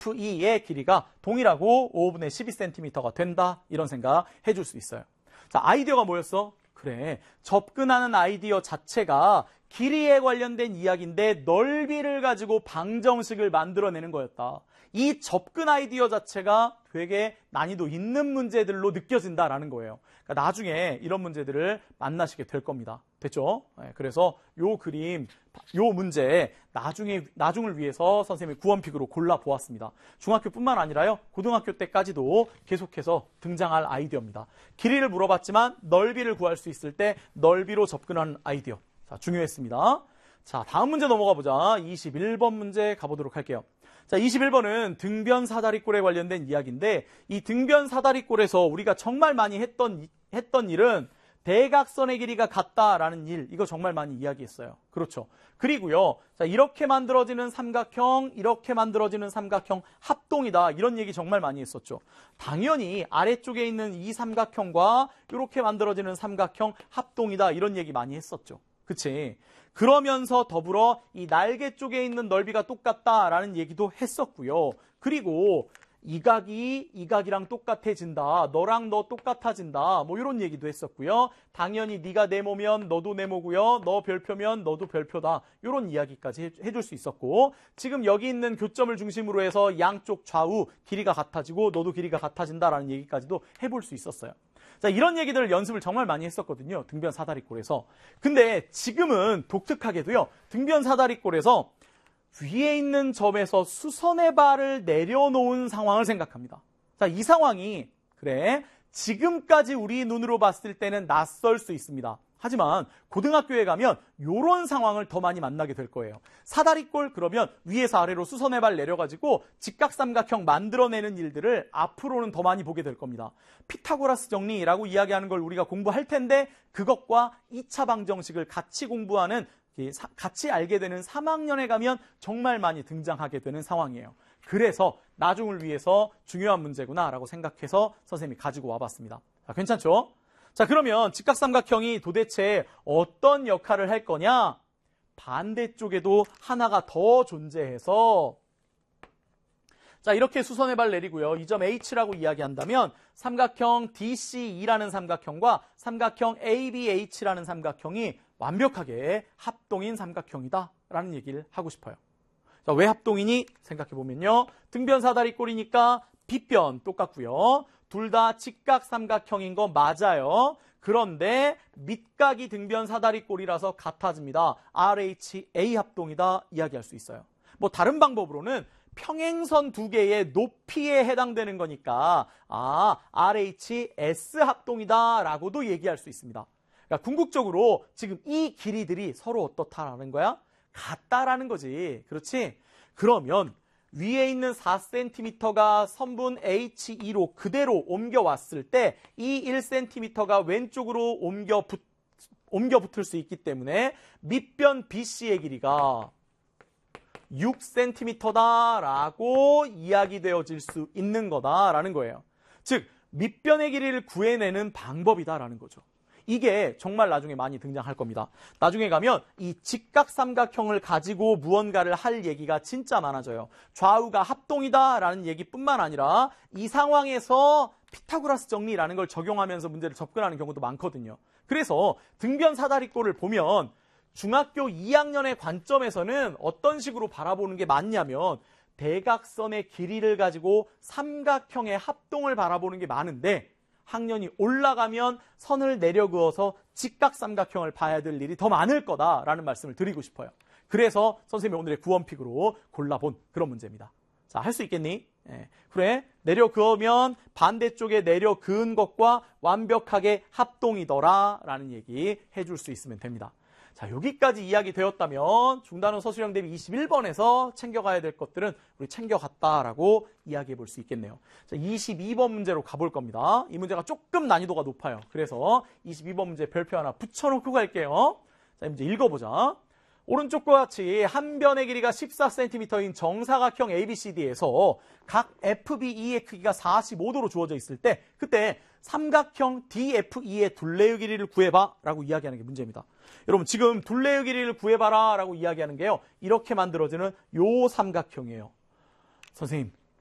FE의 길이가 동일하고 5분의 12cm가 된다. 이런 생각 해줄 수 있어요. 자, 아이디어가 뭐였어? 그래, 접근하는 아이디어 자체가 길이에 관련된 이야기인데 넓이를 가지고 방정식을 만들어내는 거였다. 이 접근 아이디어 자체가 되게 난이도 있는 문제들로 느껴진다라는 거예요. 그러니까 나중에 이런 문제들을 만나시게 될 겁니다. 됐죠? 그래서 요 그림, 요 문제 나중을 위해서 선생님이 구원픽으로 골라보았습니다. 중학교뿐만 아니라요, 고등학교 때까지도 계속해서 등장할 아이디어입니다. 길이를 물어봤지만 넓이를 구할 수 있을 때 넓이로 접근하는 아이디어. 자, 중요했습니다. 자, 다음 문제 넘어가 보자. 21번 문제 가보도록 할게요. 자, 21번은 등변 사다리꼴에 관련된 이야기인데, 이 등변 사다리꼴에서 우리가 정말 많이 했던 일은 대각선의 길이가 같다라는 일, 이거 정말 많이 이야기했어요. 그렇죠. 그리고요, 자, 이렇게 만들어지는 삼각형, 이렇게 만들어지는 삼각형 합동이다, 이런 얘기 정말 많이 했었죠. 당연히 아래쪽에 있는 이 삼각형과 이렇게 만들어지는 삼각형 합동이다, 이런 얘기 많이 했었죠. 그치? 그러면서 더불어 이 날개 쪽에 있는 넓이가 똑같다라는 얘기도 했었고요. 그리고 이 각이랑 똑같아진다. 너랑 너 똑같아진다. 뭐 이런 얘기도 했었고요. 당연히 네가 네모면 너도 네모고요. 너 별표면 너도 별표다. 이런 이야기까지 해줄 수 있었고, 지금 여기 있는 교점을 중심으로 해서 양쪽 좌우 길이가 같아지고 너도 길이가 같아진다라는 얘기까지도 해볼 수 있었어요. 자, 이런 얘기들을 연습을 정말 많이 했었거든요. 등변 사다리꼴에서. 근데 지금은 독특하게도요, 등변 사다리꼴에서 위에 있는 점에서 수선의 발을 내려놓은 상황을 생각합니다. 자, 이 상황이 그래, 지금까지 우리 눈으로 봤을 때는 낯설 수 있습니다. 하지만 고등학교에 가면 이런 상황을 더 많이 만나게 될 거예요. 사다리꼴 그러면 위에서 아래로 수선의 발 내려가지고 직각삼각형 만들어내는 일들을 앞으로는 더 많이 보게 될 겁니다. 피타고라스 정리라고 이야기하는 걸 우리가 공부할 텐데, 그것과 2차 방정식을 같이 공부하는, 같이 알게 되는 3학년에 가면 정말 많이 등장하게 되는 상황이에요. 그래서 나중을 위해서 중요한 문제구나라고 생각해서 선생님이 가지고 와봤습니다. 자, 괜찮죠? 자, 그러면 직각삼각형이 도대체 어떤 역할을 할 거냐? 반대쪽에도 하나가 더 존재해서, 자, 이렇게 수선의 발 내리고요. 이 점 H라고 이야기한다면 삼각형 DCE라는 삼각형과 삼각형 ABH라는 삼각형이 완벽하게 합동인 삼각형이다 라는 얘기를 하고 싶어요. 자, 왜 합동이니? 생각해보면요, 등변 사다리꼴이니까 빗변 똑같고요. 둘 다 직각삼각형인 거 맞아요. 그런데 밑각이 등변 사다리꼴이라서 같아집니다. RHA 합동이다 이야기할 수 있어요. 뭐 다른 방법으로는 평행선 두 개의 높이에 해당되는 거니까 RHS 합동이다 라고도 얘기할 수 있습니다. 그러니까 궁극적으로 지금 이 길이들이 서로 어떻다라는 거야? 같다라는 거지. 그렇지? 그러면 위에 있는 4cm가 선분 HE로 그대로 옮겨왔을 때 이 1cm가 왼쪽으로 옮겨 붙을 수 있기 때문에 밑변 BC의 길이가 6cm다라고 이야기되어질 수 있는 거다라는 거예요. 즉, 밑변의 길이를 구해내는 방법이다라는 거죠. 이게 정말 나중에 많이 등장할 겁니다. 나중에 가면 이 직각삼각형을 가지고 무언가를 할 얘기가 진짜 많아져요. 좌우가 합동이다라는 얘기뿐만 아니라 이 상황에서 피타고라스 정리라는 걸 적용하면서 문제를 접근하는 경우도 많거든요. 그래서 등변 사다리꼴을 보면 중학교 2학년의 관점에서는 어떤 식으로 바라보는 게 맞냐면, 대각선의 길이를 가지고 삼각형의 합동을 바라보는 게 많은데, 학년이 올라가면 선을 내려 그어서 직각삼각형을 봐야 될 일이 더 많을 거다라는 말씀을 드리고 싶어요. 그래서 선생님이 오늘의 구원픽으로 골라본 그런 문제입니다. 자, 할 수 있겠니? 그래, 내려 그으면 반대쪽에 내려 그은 것과 완벽하게 합동이더라 라는 얘기 해줄 수 있으면 됩니다. 자, 여기까지 이야기 되었다면 중단원 서술형 대비 21번에서 챙겨가야 될 것들은 우리 챙겨갔다라고 이야기해 볼 수 있겠네요. 자, 22번 문제로 가볼 겁니다. 이 문제가 조금 난이도가 높아요. 그래서 22번 문제 별표 하나 붙여놓고 갈게요. 자, 이 문제 읽어보자. 오른쪽과 같이 한 변의 길이가 14cm인 정사각형 ABCD에서 각 FBE의 크기가 45도로 주어져 있을 때, 그때 삼각형 DFE의 둘레의 길이를 구해봐 라고 이야기하는 게 문제입니다. 여러분, 지금 둘레의 길이를 구해봐라 라고 이야기하는 게요, 이렇게 만들어지는 요 삼각형이에요. 선생님,